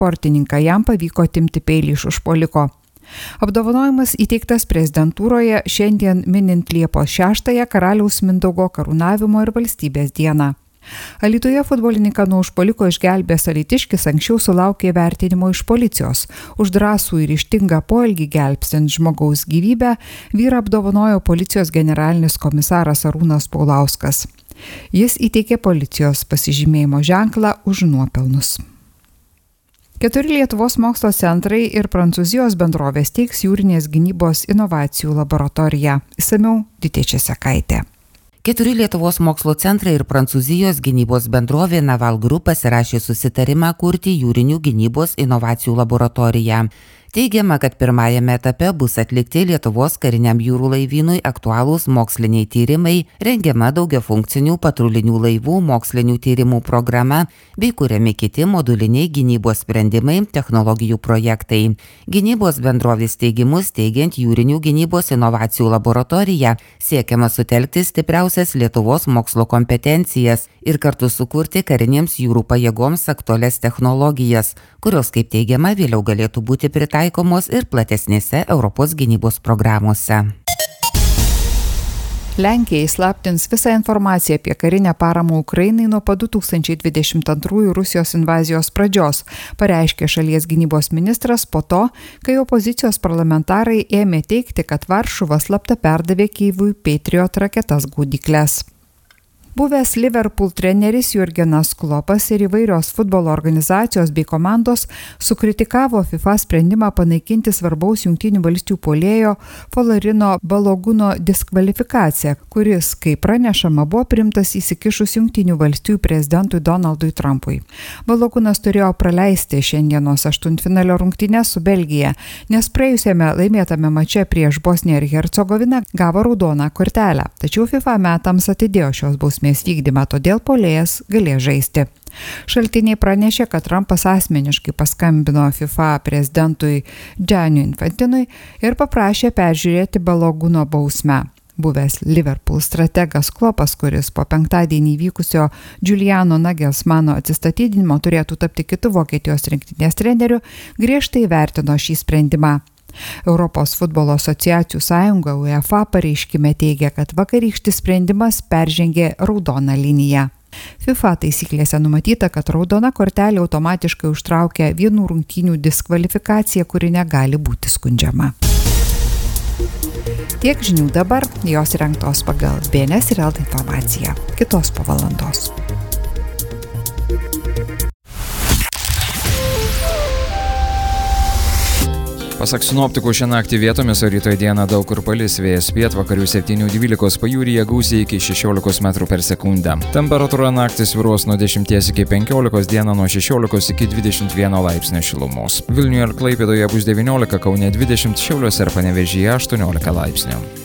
sportininką, jam pavyko atimti peilį iš užpuoliko. Apdovanojimas įteiktas prezidentūroje šiandien minint Liepos 6-ąją Karaliaus Mindaugo karūnavimo ir valstybės dieną. Alytuje futbolininką nuo užpuoliko išgelbėjęs alytiškis anksčiau sulaukė vertinimo iš policijos. Už drąsų ir ryžtingą poelgį gelbstint žmogaus gyvybę vyrą apdovanojo policijos generalinis komisaras Arūnas Paulauskas. Jis įteikė policijos pasižymėjimo ženklą už nuopelnus. 4 Lietuvos mokslo centrai ir Prancūzijos bendrovės teiks jūrinės gynybos inovacijų laboratoriją. Išsamiau Ditė Česekaitė. 4 Lietuvos mokslo centrai ir Prancūzijos gynybos bendrovė Naval Group pasirašė susitarimą kurti jūrinių gynybos inovacijų laboratoriją. Teigiama, kad pirmajame etape bus atlikti Lietuvos kariniam jūrų laivynui aktualūs moksliniai tyrimai, rengiama daugiafunkcinių patrulinių laivų mokslinių tyrimų programa bei kuriami kiti moduliniai gynybos sprendimai, technologijų projektai. Gynybos bendrovės teigimu, steigiant jūrinių gynybos inovacijų laboratoriją, siekiama sutelkti stipriausias Lietuvos mokslo kompetencijas ir kartu sukurti karinėms jūrų pajėgoms aktualias technologijas, kurios, kaip teigiama, vėliau galėtų būti pritaikomos ir platesnėse Europos gynybos programuose. Lenkija įslaptins visą informaciją apie karinę paramą Ukrainai nuo 2022 Rusijos invazijos pradžios, pareiškė šalies gynybos ministras po to, kai opozicijos parlamentarai ėmė teigti, kad Varšuva slapta perdavė Kyivui Patriot raketas gaudykles. Buvęs Liverpool treneris Jurgenas Klopas ir įvairios futbolo organizacijos bei komandos sukritikavo FIFA sprendimą panaikinti svarbaus Jungtinių valstijų puolėjo Folorino Balogūno diskvalifikaciją, kuris, kaip pranešama, buvo priimtas įsikišus Jungtinių valstijų prezidentui Donaldui Trumpui. Balogūnas turėjo praleisti šiandienos aštuntfinalio rungtynes su Belgija, nes praėjusiame laimėtame mače prieš Bosniją ir Hercegoviną gavo raudoną kortelę, tačiau FIFA metams atidėjo šios bausmės vykdymą, todėl puolėjas galės žaisti. Šaltiniai pranešė, kad Trumpas asmeniškai paskambino FIFA prezidentui Gianni Infantinui ir paprašė peržiūrėti Balogūno bausmę. Buvęs Liverpool strategas Klopas, kuris po penktadienį vykusio Juliano Nagelsmano atsistatydinimo turėtų tapti kitu Vokietijos rinktinės treneriu, griežtai vertino šį sprendimą. Europos futbolo asociacijų sąjunga UEFA pareiškime teigia, kad vakarykštis sprendimas peržengė raudoną liniją. FIFA taisyklėse numatyta, kad raudona kortelė automatiškai užtraukia vienų rungtynių diskvalifikaciją, kuri negali būti skundžiama. Tiek žinių dabar, jos rengtos pagal BNS ir LT informaciją. Kitos po valandos. Pasak sinoptikų, šią naktį vietomis, o rytoj dieną daug kur palis, vėjas pietvakarių 7-12, pajūryje gūsiai iki 16 m/s. Temperatūra naktį svyruos nuo 10 iki 15, dieną nuo 16 iki 21 laipsnio šilumos. Vilniuje ir Klaipėdoje bus 19, Kaune 20, Šiauliuose ir Panevėžyje 18 laipsnių.